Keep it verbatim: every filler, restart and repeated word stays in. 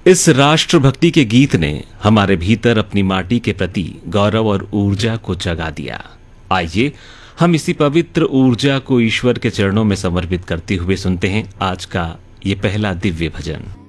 इस राष्ट्रभक्ति के गीत ने हमारे भीतर अपनी माटी के प्रति गौरव और ऊर्जा को जगा दिया। आइए हम इसी पवित्र ऊर्जा को ईश्वर के चरणों में समर्पित करते हुए सुनते हैं आज का ये पहला दिव्य भजन।